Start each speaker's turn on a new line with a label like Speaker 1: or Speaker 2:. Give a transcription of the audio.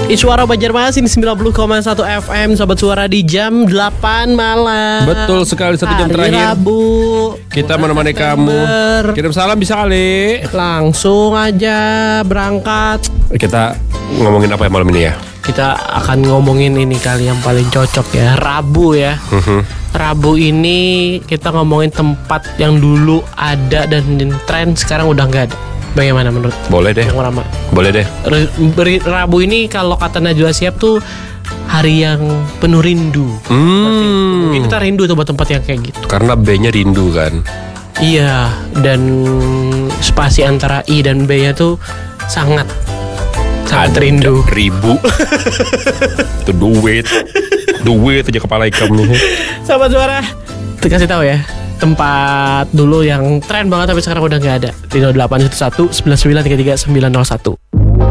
Speaker 1: Suara Banjarmasin 90,1 FM. Sobat Suara di jam 8 malam.
Speaker 2: Betul sekali, 1 jam
Speaker 1: Hari
Speaker 2: terakhir
Speaker 1: Rabu,
Speaker 2: kita
Speaker 1: bulan
Speaker 2: menemani
Speaker 1: September.
Speaker 2: kamu. Kirim salam bisa kali.
Speaker 1: Langsung aja berangkat.
Speaker 2: Kita ngomongin apa ya malam ini ya?
Speaker 1: Kita akan ngomongin ini kali yang paling cocok ya, Rabu ya. Rabu ini kita ngomongin tempat yang dulu ada dan tren sekarang udah nggak ada. Bagaimana menurut
Speaker 2: Boleh deh.
Speaker 1: Bung Rama?
Speaker 2: Boleh deh.
Speaker 1: Rabu ini kalau kata Najwa Shihab tuh hari yang penuh rindu. Mungkin kita rindu tuh buat tempat yang kayak gitu.
Speaker 2: Karena B-nya rindu kan.
Speaker 1: Iya, dan spasi antara I dan B-nya tuh sangat rindu.
Speaker 2: Ribu. Itu duit aja kepala ikan nih.
Speaker 1: Sahabat Suara, kasih tahu ya tempat dulu yang tren banget tapi sekarang udah nggak ada. Di 0811 9933 901.